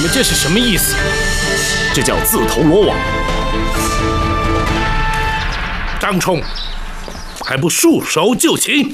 们这是什么意思？ 这叫自投罗网。 张冲，还不束手就擒！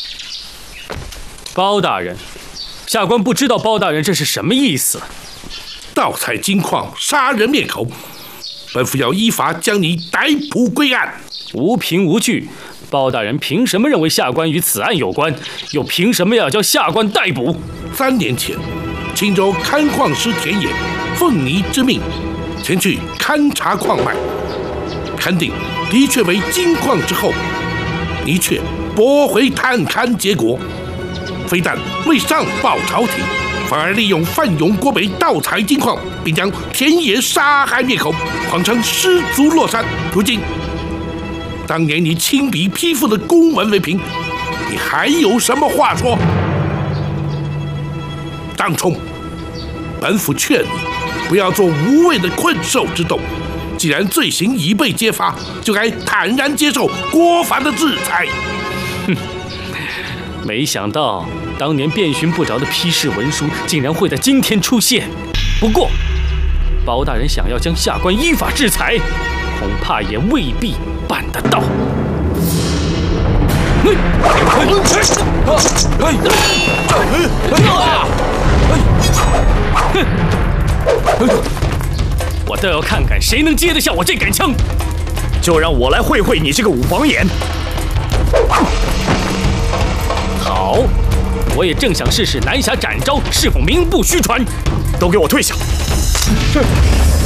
包大人，下官不知道包大人这是什么意思。 盗采金矿，杀人灭口，本府要依法将你逮捕归案。 无凭无据，包大人凭什么认为下官与此案有关？又凭什么要将下官逮捕 ？3年前，青州勘矿师田野奉你之命前去勘察矿脉，勘定的确为金矿之后，你却驳回探勘结果，非但未上报朝廷，反而利用范永、郭北盗采金矿，并将田野杀害灭口，谎称失足落山。如今，当年你亲笔批复的公文为凭，你还有什么话说？张冲，本府劝你不要做无谓的困兽之斗。既然罪行已被揭发，就该坦然接受郭樊的制裁。 哼，没想到当年遍寻不着的批示文书，竟然会在今天出现。不过，包大人想要将下官依法制裁，恐怕也未必办得到。我倒要看看谁能接得下我这杆枪！ 就让我来会会你这个五房眼。 好，我也正想试试南侠展昭是否名不虚传。 都给我退下！ 是。